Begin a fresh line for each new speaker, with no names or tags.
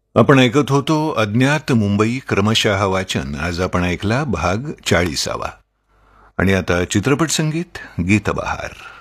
आपण ऐकत होतो अज्ञात मुंबई क्रमशः वाचन. आज आपण ऐकला भाग 40वा. आणि आता चित्रपट संगीत गीतबहार.